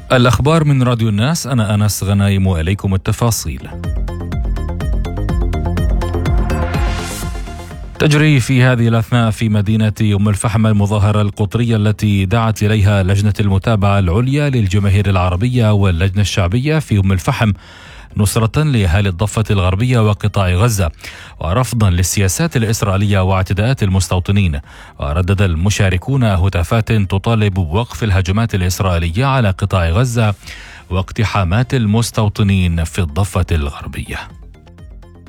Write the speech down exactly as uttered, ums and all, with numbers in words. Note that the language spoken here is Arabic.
الأخبار من راديو الناس، أنا أنس غنايم وإليكم التفاصيل. تجري في هذه الأثناء في مدينة أم الفحم المظاهرة القطرية التي دعت إليها لجنة المتابعة العليا للجماهير العربية واللجنة الشعبية في أم الفحم، نصرة لأهالي الضفة الغربية وقطاع غزة، ورفضا للسياسات الإسرائيلية واعتداءات المستوطنين. وردد المشاركون هتافات تطالب بوقف الهجمات الإسرائيلية على قطاع غزة واقتحامات المستوطنين في الضفة الغربية.